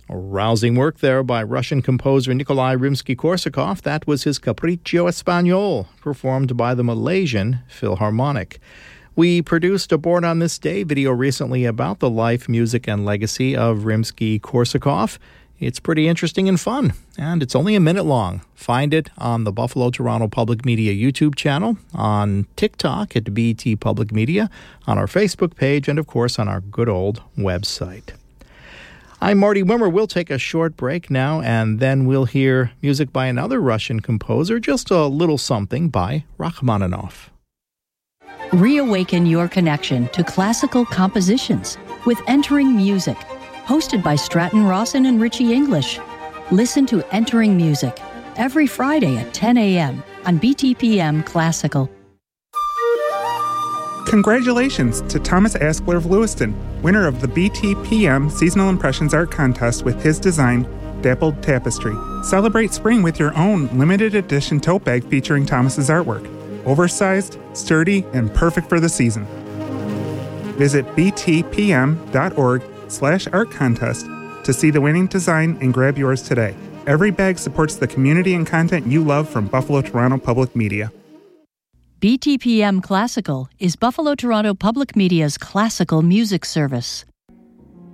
A rousing work there by Russian composer Nikolai Rimsky-Korsakov. That was his Capriccio Espagnol, performed by the Malaysian Philharmonic. We produced a Born on This Day video recently about the life, music, and legacy of Rimsky-Korsakov. It's pretty interesting and fun, and it's only a minute long. Find it on the Buffalo Toronto Public Media YouTube channel, on TikTok at BT Public Media, on our Facebook page, and of course on our good old website. I'm Marty Wimmer. We'll take a short break now, and then we'll hear music by another Russian composer, just a little something by Rachmaninoff. Reawaken your connection to classical compositions with Entering Music, hosted by Stratton Rawson and Richie English. Listen to Entering Music every Friday at 10 a.m. on BTPM Classical. Congratulations to Thomas Askler of Lewiston, winner of the BTPM Seasonal Impressions Art Contest with his design, Dappled Tapestry. Celebrate spring with your own limited edition tote bag featuring Thomas's artwork. Oversized, sturdy, and perfect for the season. Visit btpm.org/art contest to see the winning design and grab yours today. Every bag supports the community and content you love from Buffalo Toronto Public Media. BTPM Classical is Buffalo Toronto Public Media's classical music service.